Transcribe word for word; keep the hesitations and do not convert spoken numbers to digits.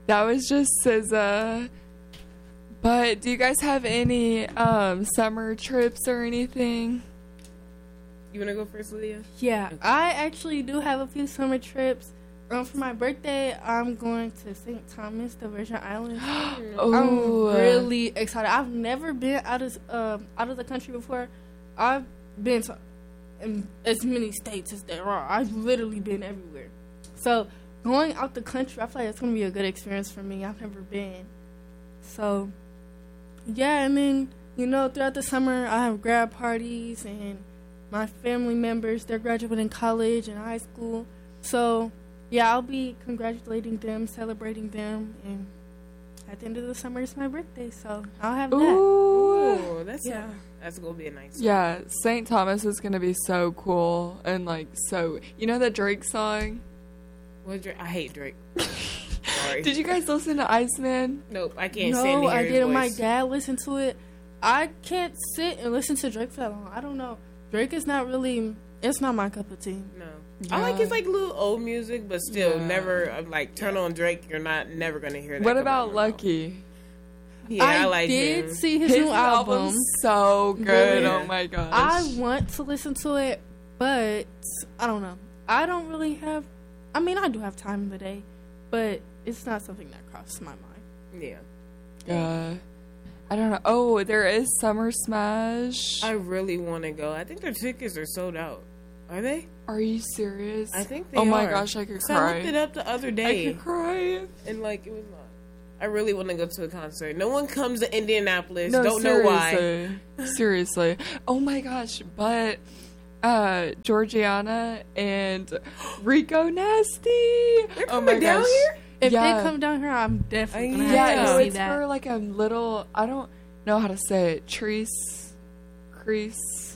That was just S Z A. But do you guys have any um, summer trips or anything? You want to go first, Leah? Yeah, I actually do have a few summer trips. Um, for my birthday, I'm going to Saint Thomas, the Virgin Islands. Oh, I'm really excited. I've never been out of uh, out of the country before. I've been to in as many states as there are. I've literally been everywhere. So going out the country, I feel like it's going to be a good experience for me. I've never been. So, yeah, and then, you know, throughout the summer, I have grad parties and my family members, they're graduating college and high school. So, yeah, I'll be congratulating them, celebrating them, and at the end of the summer, it's my birthday, so I'll have that. Ooh. Ooh, that's Yeah. a, that's gonna be a nice. Yeah, Saint Thomas is gonna be so cool and like so. You know that Drake song? What Drake? I hate Drake. Sorry. Did you guys listen to Iceman? Nope, I can't stand to No, hear I his didn't. My voice. dad listened to it. I can't sit and listen to Drake for that long. I don't know. Drake is not really. It's not my cup of tea. No, Yeah. I like his like little old music, but still, Yeah. never I'm like turn on Drake. You're not never gonna hear that. What come about out of my mouth. Lucky? Yeah, I, I like did him. see his, His new album. album's so good. Really? Oh my gosh. I want to listen to it, but I don't know. I don't really have. I mean, I do have time in the day, but it's not something that crosses my mind. Yeah, Uh, I don't know. Oh, there is Summer Smash. I really want to go. I think their tickets are sold out. Are they? Are you serious? I think they Oh my are. gosh, I could 'Cause I cry. looked it up the other I day, could cry. and like it was not. I really want to go to a concert. No one comes to Indianapolis. No, Don't know why. seriously. Seriously. Oh my gosh, but uh Georgiana and Rico Nasty. They're Oh my coming down gosh. here? If Yeah. they come down here, I'm definitely gonna Yeah, have Yeah, to no, see it's that. for like a little. I don't know how to say it. Treese, crease.